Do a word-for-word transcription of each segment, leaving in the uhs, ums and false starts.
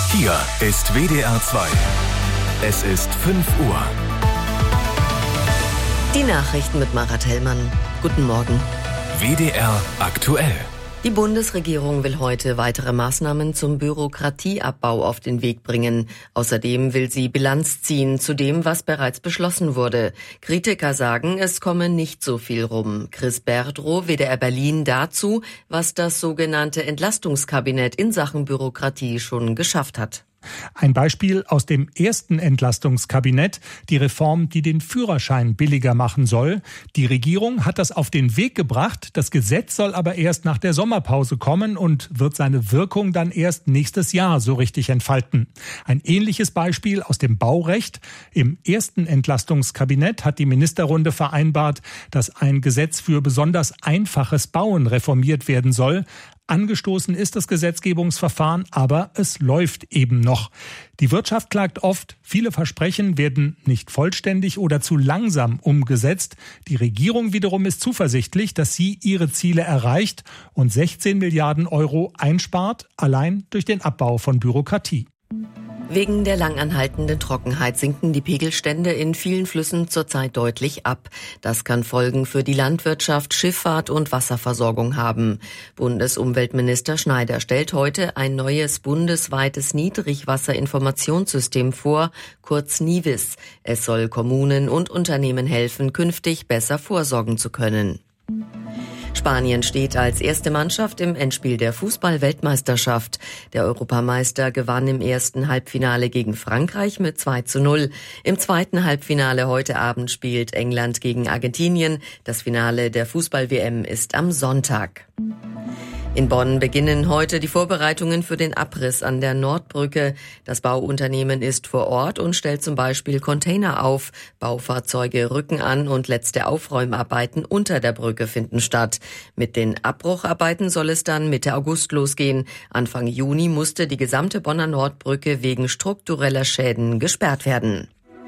Hier ist W D R zwei. Es ist fünf Uhr. Die Nachrichten mit Marat Hellmann. Guten Morgen. W D R aktuell. Die Bundesregierung will heute weitere Maßnahmen zum Bürokratieabbau auf den Weg bringen. Außerdem will sie Bilanz ziehen zu dem, was bereits beschlossen wurde. Kritiker sagen, es komme nicht so viel rum. Chris Berdrow, W D R Berlin, dazu, was das sogenannte Entlastungskabinett in Sachen Bürokratie schon geschafft hat. Ein Beispiel aus dem ersten Entlastungskabinett, die Reform, die den Führerschein billiger machen soll. Die Regierung hat das auf den Weg gebracht. Das Gesetz soll aber erst nach der Sommerpause kommen und wird seine Wirkung dann erst nächstes Jahr so richtig entfalten. Ein ähnliches Beispiel aus dem Baurecht. Im ersten Entlastungskabinett hat die Ministerrunde vereinbart, dass ein Gesetz für besonders einfaches Bauen reformiert werden soll. Angestoßen ist das Gesetzgebungsverfahren, aber es läuft eben noch. Die Wirtschaft klagt oft, viele Versprechen werden nicht vollständig oder zu langsam umgesetzt. Die Regierung wiederum ist zuversichtlich, dass sie ihre Ziele erreicht und sechzehn Milliarden Euro einspart, allein durch den Abbau von Bürokratie. Wegen der langanhaltenden Trockenheit sinken die Pegelstände in vielen Flüssen zurzeit deutlich ab. Das kann Folgen für die Landwirtschaft, Schifffahrt und Wasserversorgung haben. Bundesumweltminister Schneider stellt heute ein neues bundesweites Niedrigwasserinformationssystem vor, kurz NIWIS. Es soll Kommunen und Unternehmen helfen, künftig besser vorsorgen zu können. Spanien steht als erste Mannschaft im Endspiel der Fußball-Weltmeisterschaft. Der Europameister gewann im ersten Halbfinale gegen Frankreich mit zwei zu null. Im zweiten Halbfinale heute Abend spielt England gegen Argentinien. Das Finale der Fußball-W M ist am Sonntag. In Bonn beginnen heute die Vorbereitungen für den Abriss an der Nordbrücke. Das Bauunternehmen ist vor Ort und stellt zum Beispiel Container auf. Baufahrzeuge rücken an und letzte Aufräumarbeiten unter der Brücke finden statt. Mit den Abbrucharbeiten soll es dann Mitte August losgehen. Anfang Juni musste die gesamte Bonner Nordbrücke wegen struktureller Schäden gesperrt werden.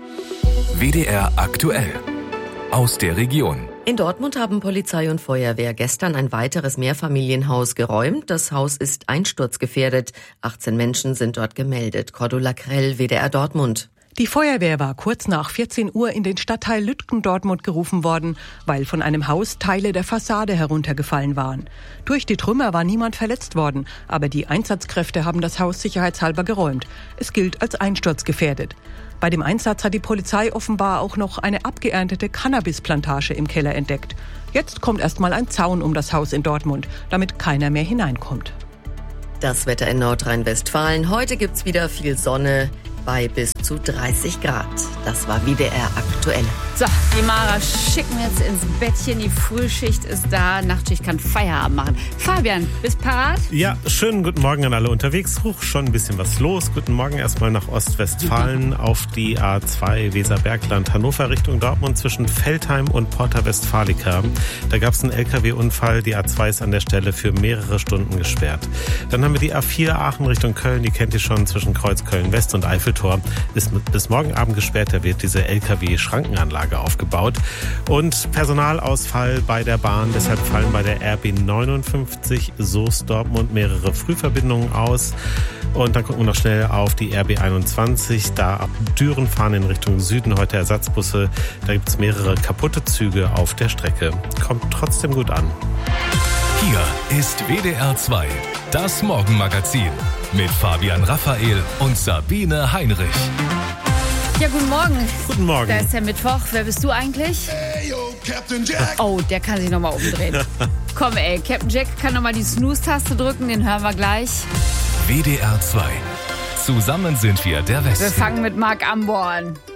W D R aktuell. Aus der Region. In Dortmund haben Polizei und Feuerwehr gestern ein weiteres Mehrfamilienhaus geräumt. Das Haus ist einsturzgefährdet. achtzehn Menschen sind dort gemeldet. Cordula Krell, W D R Dortmund. Die Feuerwehr war kurz nach vierzehn Uhr in den Stadtteil Lütgendortmund gerufen worden, weil von einem Haus Teile der Fassade heruntergefallen waren. Durch die Trümmer war niemand verletzt worden, aber die Einsatzkräfte haben das Haus sicherheitshalber geräumt. Es gilt als einsturzgefährdet. Bei dem Einsatz hat die Polizei offenbar auch noch eine abgeerntete Cannabisplantage im Keller entdeckt. Jetzt kommt erstmal ein Zaun um das Haus in Dortmund, damit keiner mehr hineinkommt. Das Wetter in Nordrhein-Westfalen. Heute gibt's wieder viel Sonne bei bis zu dreißig Grad. Das war W D R aktuell. So, die Mara schicken wir jetzt ins Bettchen. Die Frühschicht ist da. Nachtschicht kann Feierabend machen. Fabian, bist parat? Ja, schönen guten Morgen an alle unterwegs. Huch, schon ein bisschen was los. Guten Morgen erstmal nach Ostwestfalen mhm. auf die A zwei Weserbergland Hannover Richtung Dortmund zwischen Veltheim und Porta Westfalica. Da gab es einen L K W-Unfall. Die A zwei ist an der Stelle für mehrere Stunden gesperrt. Dann haben wir die A vier Aachen Richtung Köln. Die kennt ihr schon zwischen Kreuzköln West und Eiffelturm. Ist bis morgen Abend gesperrt. Da wird diese L K W-Schrankenanlage aufgebaut. Und Personalausfall bei der Bahn. Deshalb fallen bei der R B neunundfünfzig Soest-Dortmund mehrere Frühverbindungen aus. Und dann gucken wir noch schnell auf die R B einundzwanzig. Da ab Düren fahren in Richtung Süden heute Ersatzbusse. Da gibt es mehrere kaputte Züge auf der Strecke. Kommt trotzdem gut an. Hier ist W D R zwei, das Morgenmagazin mit Fabian Raphael und Sabine Heinrich. Ja, guten Morgen. Guten Morgen. Da ist der Mittwoch. Wer bist du eigentlich? Hey, yo, Captain Jack. Oh, der kann sich nochmal umdrehen. Komm, ey, Captain Jack kann nochmal die Snooze-Taste drücken, den hören wir gleich. W D R zwei. Zusammen sind wir der Westen. Wir fangen mit Marc Ambo an.